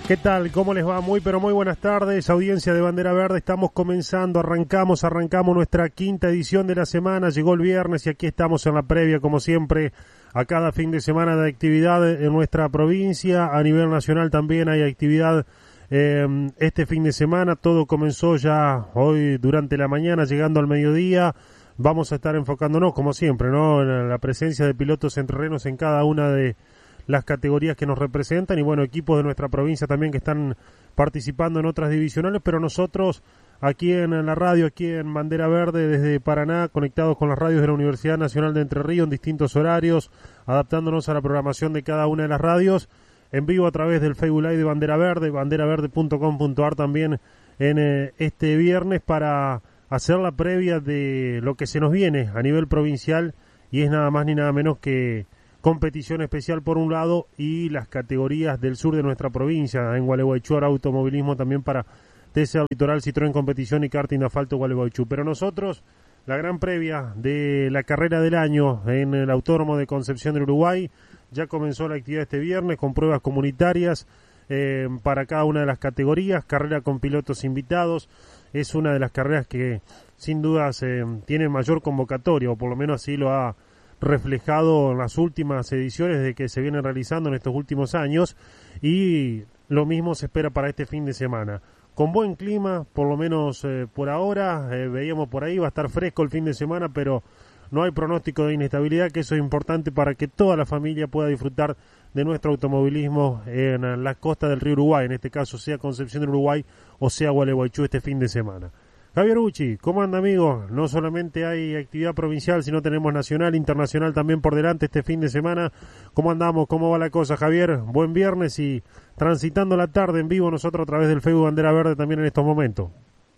¿Qué tal? ¿Cómo les va? Muy pero muy buenas tardes, audiencia de Bandera Verde. Estamos comenzando, arrancamos nuestra quinta edición de la semana. Llegó el viernes y aquí estamos en la previa, como siempre, a cada fin de semana de actividad en nuestra provincia. A nivel nacional también hay actividad este fin de semana. Todo comenzó ya hoy durante la mañana, llegando al mediodía. Vamos a estar enfocándonos, como siempre, ¿no?, en la presencia de pilotos entrerrenos en cada una de las categorías que nos representan y bueno, equipos de nuestra provincia también que están participando en otras divisionales, pero nosotros aquí en la radio, aquí en Bandera Verde, desde Paraná, conectados con las radios de la Universidad Nacional de Entre Ríos en distintos horarios, adaptándonos a la programación de cada una de las radios, en vivo a través del Facebook Live de Bandera Verde, banderaverde.com.ar también en este viernes para hacer la previa de lo que se nos viene a nivel provincial y es nada más ni nada menos que competición especial por un lado y las categorías del sur de nuestra provincia, en Gualeguaychú ahora automovilismo también para TCA Litoral, Citroën Competición y karting de asfalto Gualeguaychú. Pero nosotros, la gran previa de la carrera del año en el Autódromo de Concepción del Uruguay, ya comenzó la actividad este viernes con pruebas comunitarias para cada una de las categorías, carrera con pilotos invitados. Es una de las carreras que sin dudas tiene mayor convocatoria, o por lo menos así lo ha reflejado en las últimas ediciones de que se vienen realizando en estos últimos años, y lo mismo se espera para este fin de semana. Con buen clima, por lo menos por ahora, veíamos por ahí, va a estar fresco el fin de semana, pero no hay pronóstico de inestabilidad, que eso es importante para que toda la familia pueda disfrutar de nuestro automovilismo en la costa del río Uruguay, en este caso sea Concepción del Uruguay o sea Gualeguaychú este fin de semana. Javier Ucci, ¿cómo anda, amigo? No solamente hay actividad provincial, sino tenemos nacional, internacional también por delante este fin de semana. ¿Cómo andamos? ¿Cómo va la cosa, Javier? Buen viernes y transitando la tarde en vivo nosotros a través del Facebook Bandera Verde también en estos momentos.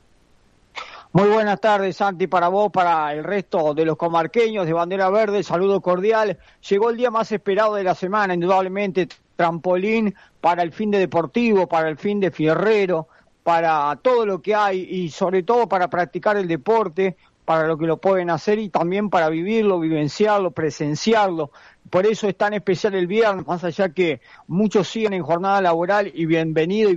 Muy buenas tardes, Santi, para vos, para el resto de los comarqueños de Bandera Verde, saludo cordial. Llegó el día más esperado de la semana, indudablemente, trampolín para el fin de deportivo, para el fin de fierrero, para todo lo que hay y sobre todo para practicar el deporte, para lo que lo pueden hacer y también para vivirlo, vivenciarlo, presenciarlo. Por eso es tan especial el viernes, más allá que muchos siguen en jornada laboral, y bienvenido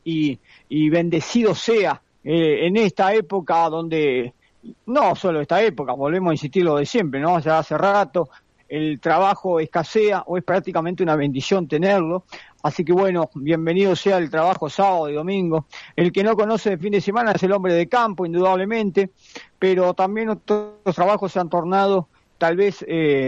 y bendecido sea en esta época donde, no solo esta época, volvemos a insistir lo de siempre, ¿no? Ya hace rato el trabajo escasea o es prácticamente una bendición tenerlo. Así que bueno, bienvenido sea el trabajo sábado y domingo. El que no conoce el fin de semana es el hombre de campo, indudablemente, pero también otros trabajos se han tornado tal vez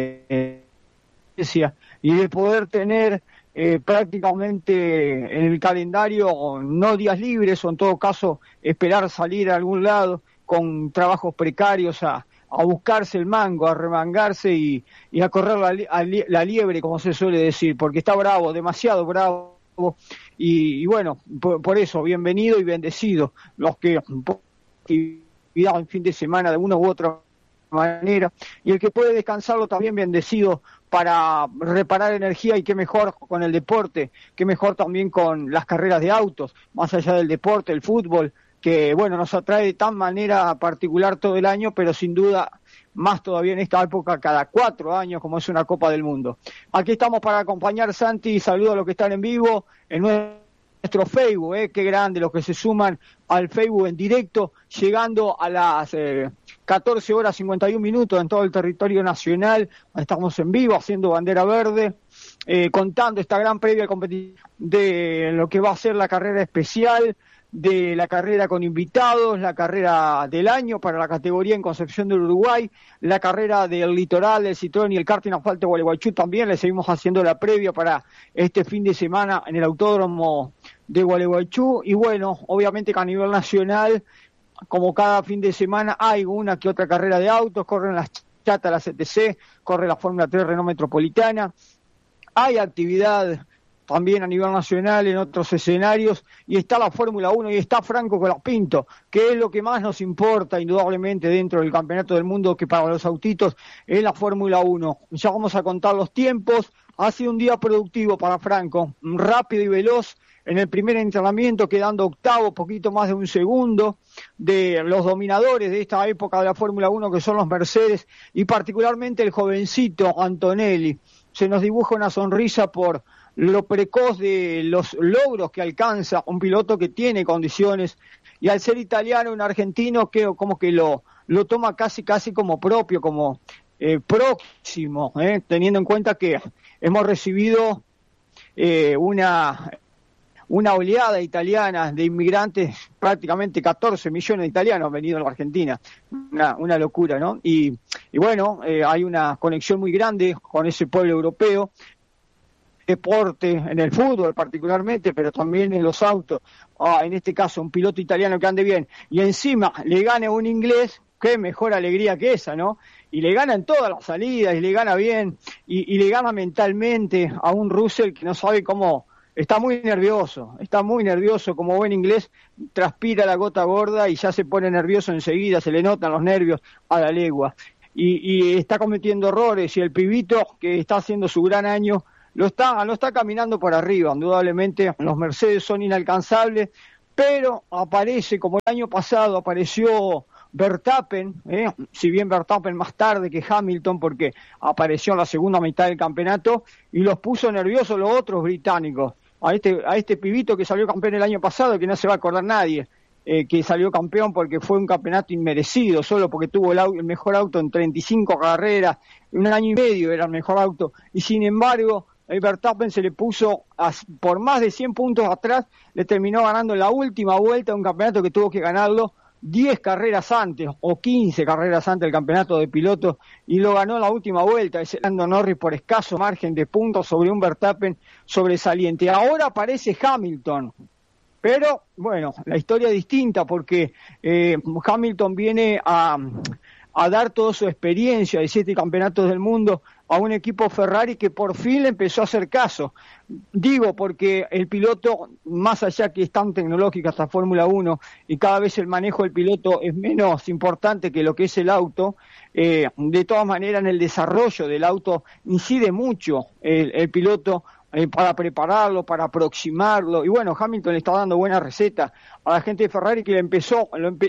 y de poder tener prácticamente en el calendario no días libres, o en todo caso esperar salir a algún lado con trabajos precarios a buscarse el mango, a remangarse y a correr la liebre, como se suele decir, porque está bravo, demasiado bravo, y bueno, por eso, bienvenido y bendecido los que actividad en fin de semana de una u otra manera, y el que puede descansarlo también bendecido para reparar energía, y qué mejor con el deporte, qué mejor también con las carreras de autos, más allá del deporte, el fútbol, que bueno, nos atrae de tan manera particular todo el año, pero sin duda más todavía en esta época cada 4 años, como es una Copa del Mundo. Aquí estamos para acompañar, Santi, y saludo a los que están en vivo en nuestro Facebook, qué grande los que se suman al Facebook en directo, llegando a las 14 horas 51 minutos en todo el territorio nacional. Estamos en vivo haciendo Bandera Verde, contando esta gran previa de lo que va a ser la carrera especial, de la carrera con invitados, la carrera del año para la categoría en Concepción del Uruguay, la carrera del litoral, del Citroën y el karting asfalto Gualeguaychú también. Le seguimos haciendo la previa para este fin de semana en el Autódromo de Gualeguaychú, y bueno, obviamente que a nivel nacional, como cada fin de semana, hay una que otra carrera de autos, corren las chatas, las CTC, corre la Fórmula 3 Renault Metropolitana, hay actividad también a nivel nacional en otros escenarios, y está la Fórmula 1 y está Franco Colapinto, que es lo que más nos importa indudablemente dentro del Campeonato del Mundo, que para los autitos es la Fórmula 1. Ya vamos a contar los tiempos. Ha sido un día productivo para Franco, rápido y veloz en el primer entrenamiento, quedando octavo, poquito más de un segundo de los dominadores de esta época de la Fórmula 1, que son los Mercedes, y particularmente el jovencito Antonelli. Se nos dibuja una sonrisa por lo precoz de los logros que alcanza un piloto que tiene condiciones, y al ser italiano, un argentino que como que lo toma casi como propio, como próximo, teniendo en cuenta que hemos recibido una oleada italiana de inmigrantes, prácticamente 14 millones de italianos han venido a la Argentina, una locura, ¿no? Y bueno, hay una conexión muy grande con ese pueblo europeo, deporte, en el fútbol particularmente, pero también en los autos. En este caso, un piloto italiano que ande bien, y encima le gane un inglés, qué mejor alegría que esa, ¿no? Y le gana en todas las salidas, y le gana bien, y le gana mentalmente a un Russell que no sabe cómo. Está muy nervioso, como buen inglés, transpira la gota gorda y ya se pone nervioso enseguida, se le notan los nervios a la legua. Y está cometiendo errores, y el pibito que está haciendo su gran año, lo está caminando por arriba. Indudablemente los Mercedes son inalcanzables, pero aparece, como el año pasado apareció Verstappen, si bien Verstappen más tarde que Hamilton, porque apareció en la segunda mitad del campeonato, y los puso nerviosos los otros británicos. A este pibito que salió campeón el año pasado, que no se va a acordar nadie, que salió campeón porque fue un campeonato inmerecido, solo porque tuvo el mejor auto en 35 carreras, un año y medio era el mejor auto, y sin embargo Verstappen se le puso por más de 100 puntos atrás, le terminó ganando en la última vuelta un campeonato que tuvo que ganarlo 10 carreras antes o 15 carreras antes del campeonato de pilotos, y lo ganó en la última vuelta, ese Lando Norris, por escaso margen de puntos sobre un Verstappen sobresaliente. Ahora aparece Hamilton, pero bueno, la historia es distinta porque Hamilton viene a dar toda su experiencia de 7 campeonatos del mundo a un equipo Ferrari que por fin le empezó a hacer caso. Digo, porque el piloto, más allá que es tan tecnológica esta Fórmula 1 y cada vez el manejo del piloto es menos importante que lo que es el auto, de todas maneras en el desarrollo del auto incide mucho el piloto para prepararlo, para aproximarlo, y bueno, Hamilton le está dando buena receta a la gente de Ferrari, que empezó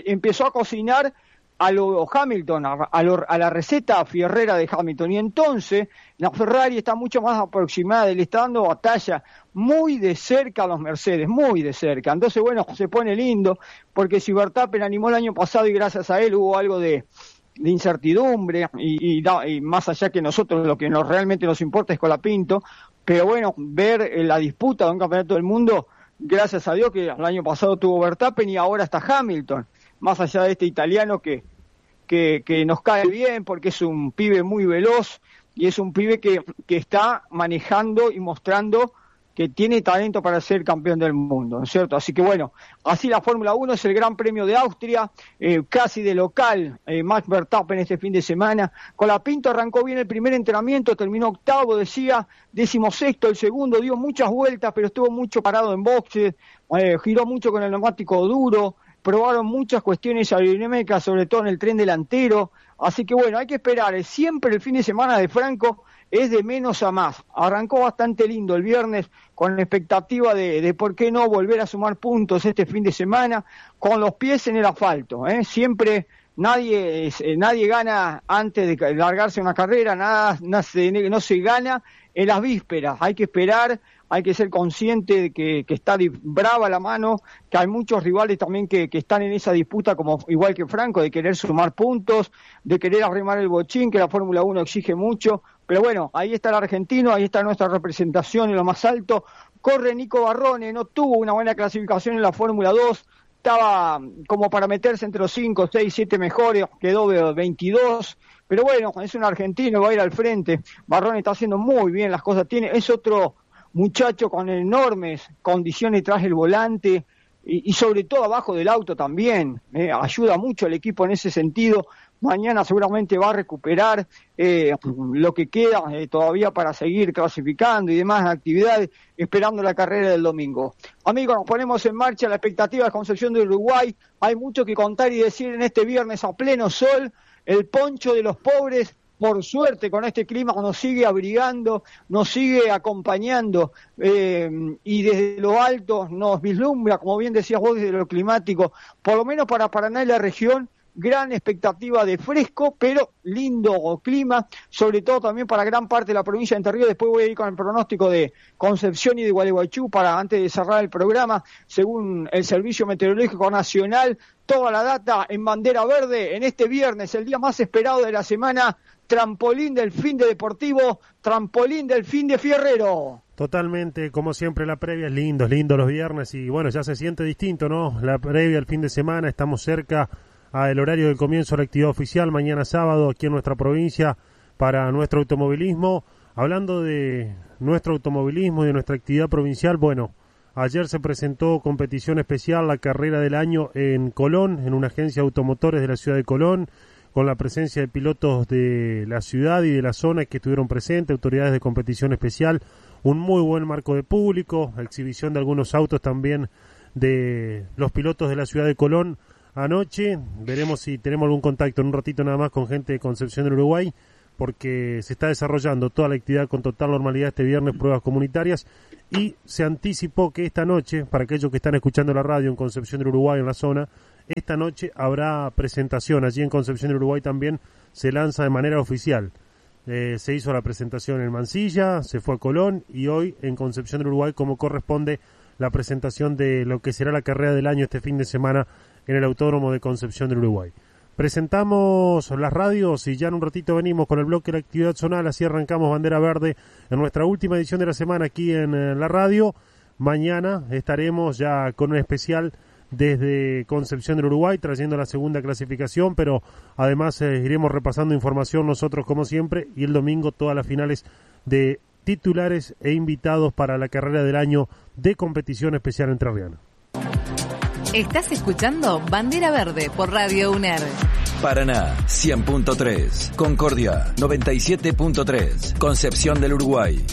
a cocinar a lo Hamilton, a la receta fierrera de Hamilton, y entonces la Ferrari está mucho más aproximada, le está dando batalla muy de cerca a los Mercedes, muy de cerca. Entonces bueno, se pone lindo, porque si Verstappen animó el año pasado y gracias a él hubo algo de incertidumbre, y más allá que nosotros lo que realmente nos importa es Colapinto, pero bueno, ver la disputa de un campeonato del mundo, gracias a Dios que el año pasado tuvo Verstappen y ahora está Hamilton, más allá de este italiano que nos cae bien porque es un pibe muy veloz y es un pibe que está manejando y mostrando que tiene talento para ser campeón del mundo, ¿no es cierto? Así que bueno, así la Fórmula 1 es el Gran Premio de Austria, casi de local, Max Verstappen este fin de semana. Colapinto arrancó bien el primer entrenamiento, terminó octavo, decía, 16º el segundo, dio muchas vueltas, pero estuvo mucho parado en boxes, giró mucho con el neumático duro, probaron muchas cuestiones aerodinámicas, sobre todo en el tren delantero, así que bueno, hay que esperar, siempre el fin de semana de Franco es de menos a más. Arrancó bastante lindo el viernes, con la expectativa de por qué no volver a sumar puntos este fin de semana, con los pies en el asfalto, siempre nadie gana antes de largarse una carrera, no se gana en las vísperas, hay que esperar, hay que ser consciente de que está brava la mano, que hay muchos rivales también que están en esa disputa, como igual que Franco, de querer sumar puntos, de querer arrimar el bochín, que la Fórmula 1 exige mucho, pero bueno, ahí está el argentino, ahí está nuestra representación en lo más alto. Corre Nico Barrone, no tuvo una buena clasificación en la Fórmula 2, estaba como para meterse entre los 5, 6, 7 mejores, quedó 22, pero bueno, es un argentino, va a ir al frente. Barrone está haciendo muy bien las cosas, es otro muchacho con enormes condiciones tras el volante y sobre todo abajo del auto también, ayuda mucho al equipo en ese sentido. Mañana seguramente va a recuperar lo que queda todavía para seguir clasificando y demás actividades, esperando la carrera del domingo. Amigos, nos ponemos en marcha, la expectativa de Concepción de Uruguay. Hay mucho que contar y decir en este viernes a pleno sol. El poncho de los pobres, por suerte, con este clima nos sigue abrigando, nos sigue acompañando, y desde lo alto nos vislumbra, como bien decías vos, desde lo climático, por lo menos para Paraná y la región, gran expectativa de fresco, pero lindo clima, sobre todo también para gran parte de la provincia de Entre Ríos. Después voy a ir con el pronóstico de Concepción y de Gualeguaychú para antes de cerrar el programa, según el Servicio Meteorológico Nacional. Toda la data en bandera verde en este viernes, el día más esperado de la semana, trampolín del fin de deportivo, trampolín del fin de fierrero. Totalmente, como siempre la previa es lindo los viernes y bueno, ya se siente distinto, ¿no? La previa al fin de semana, estamos cerca al horario del comienzo de la actividad oficial, mañana sábado aquí en nuestra provincia para nuestro automovilismo. Hablando de nuestro automovilismo y de nuestra actividad provincial, bueno, ayer se presentó competición especial, la carrera del año en Colón, en una agencia de automotores de la ciudad de Colón, con la presencia de pilotos de la ciudad y de la zona que estuvieron presentes, autoridades de competición especial, un muy buen marco de público, exhibición de algunos autos también de los pilotos de la ciudad de Colón anoche. Veremos si tenemos algún contacto en un ratito nada más con gente de Concepción del Uruguay, porque se está desarrollando toda la actividad con total normalidad este viernes, pruebas comunitarias, y se anticipó que esta noche, para aquellos que están escuchando la radio en Concepción del Uruguay, en la zona, esta noche habrá presentación. Allí en Concepción del Uruguay también se lanza de manera oficial. Se hizo la presentación en Mansilla, se fue a Colón, y hoy en Concepción del Uruguay, como corresponde, la presentación de lo que será la carrera del año este fin de semana en el Autódromo de Concepción del Uruguay. Presentamos las radios y ya en un ratito venimos con el bloque de la actividad zonal, así arrancamos Bandera Verde en nuestra última edición de la semana aquí en la radio. Mañana estaremos ya con un especial desde Concepción del Uruguay, trayendo la segunda clasificación, pero además iremos repasando información nosotros como siempre, y el domingo todas las finales de titulares e invitados para la carrera del año de competición especial entrerriana. Estás escuchando Bandera Verde por Radio UNER. Paraná 100.3, Concordia 97.3, Concepción del Uruguay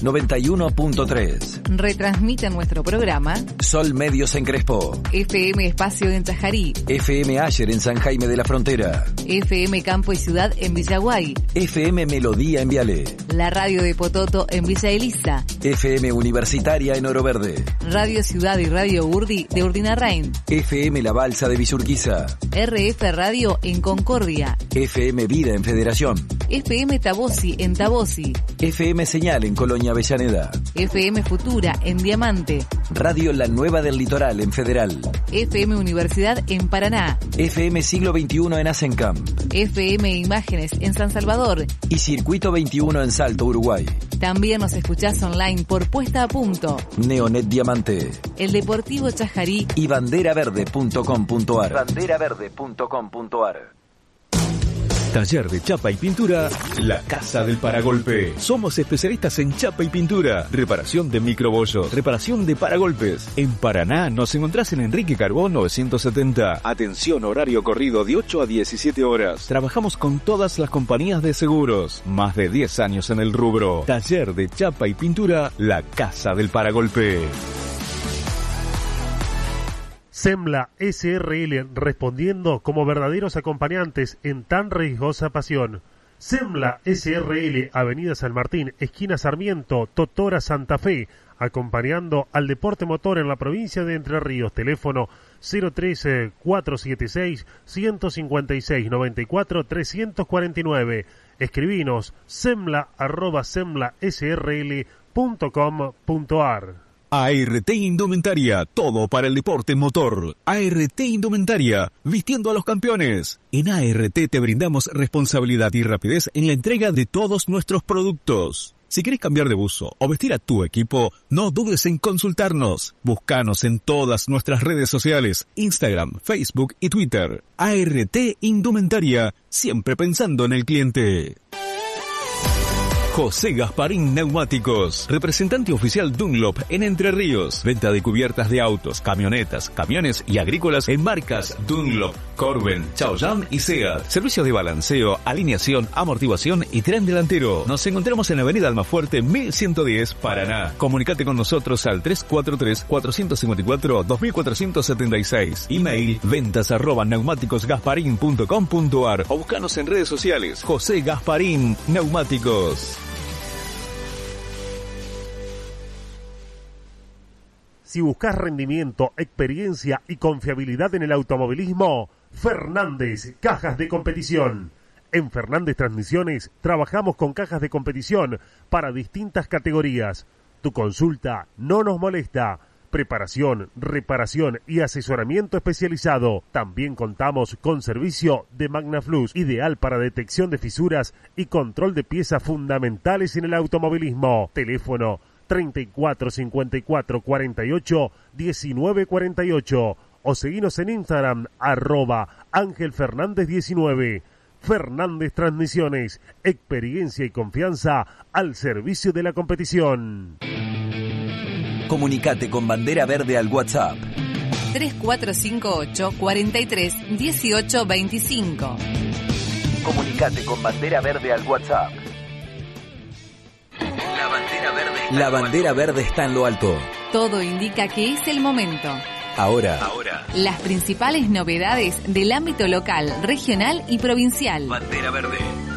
91.3. Retransmite nuestro programa Sol Medios en Crespo, FM Espacio en Chajarí, FM Ayer en San Jaime de la Frontera, FM Campo y Ciudad en Villaguay, FM Melodía en Viale, la radio de Pototo en Villa Elisa, FM Universitaria en Oro Verde, Radio Ciudad y Radio Urdi de Urdinarrain, FM La Balsa de Villurquiza, RF Radio en Concordia, FM Vida en Federación, FM Tabosi en Tabosi, FM Señal en Colonia Avellaneda, FM Futura en Diamante, Radio La Nueva del Litoral en Federal, FM Universidad en Paraná, FM Siglo XXI en Asencamp, FM Imágenes en San Salvador y Circuito 21 en Salto, Uruguay. También nos escuchás online por Puesta a Punto, Neonet Diamante, El Deportivo Chajarí y banderaverde.com.ar. Banderaverde.com.ar. Taller de chapa y pintura, La Casa del Paragolpe. Somos especialistas en chapa y pintura, reparación de microbollos, reparación de paragolpes. En Paraná nos encontrás en Enrique Carbó 970. Atención, horario corrido de 8 a 17 horas. Trabajamos con todas las compañías de seguros. Más de 10 años en el rubro. Taller de chapa y pintura, La Casa del Paragolpe. Semla SRL, respondiendo como verdaderos acompañantes en tan riesgosa pasión. Semla SRL, Avenida San Martín, esquina Sarmiento, Totora, Santa Fe, acompañando al deporte motor en la provincia de Entre Ríos. Teléfono 013-476-156-94-349. Escribinos semla@semlasrl.com.ar. ART Indumentaria, todo para el deporte motor. ART Indumentaria, vistiendo a los campeones. En ART te brindamos responsabilidad y rapidez en la entrega de todos nuestros productos. Si querés cambiar de buzo o vestir a tu equipo, no dudes en consultarnos. Búscanos en todas nuestras redes sociales, Instagram, Facebook y Twitter. ART Indumentaria, siempre pensando en el cliente. José Gasparín Neumáticos, representante oficial Dunlop en Entre Ríos. Venta de cubiertas de autos, camionetas, camiones y agrícolas en marcas Dunlop, Corben, Chaoyang y Seat. Servicios de balanceo, alineación, amortiguación y tren delantero. Nos encontramos en la avenida Almafuerte 1110, Paraná. Comunicate con nosotros al 343-454-2476. Email ventas@neumáticosgasparin.com.ar o buscanos en redes sociales. José Gasparín Neumáticos. Si buscas rendimiento, experiencia y confiabilidad en el automovilismo, Fernández Cajas de Competición. En Fernández Transmisiones trabajamos con cajas de competición para distintas categorías. Tu consulta no nos molesta. Preparación, reparación y asesoramiento especializado. También contamos con servicio de Magnaflux, ideal para detección de fisuras y control de piezas fundamentales en el automovilismo. Teléfono 34 54 48 19 48 o seguinos en Instagram @AngelFernández19. Fernández Transmisiones, experiencia y confianza al servicio de la competición. Comunicate con Bandera Verde al WhatsApp 3458 43 18 25. Comunicate con Bandera Verde al WhatsApp. La bandera verde está en lo alto. Todo indica que es el momento. Ahora. Las principales novedades del ámbito local, regional y provincial. Bandera Verde.